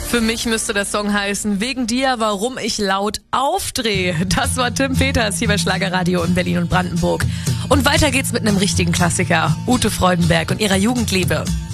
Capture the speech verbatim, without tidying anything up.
Für mich müsste der Song heißen, wegen dir, warum ich laut aufdrehe. Das war Tim Peters hier bei Schlagerradio in Berlin und Brandenburg. Und weiter geht's mit einem richtigen Klassiker, Ute Freudenberg und ihrer Jugendliebe.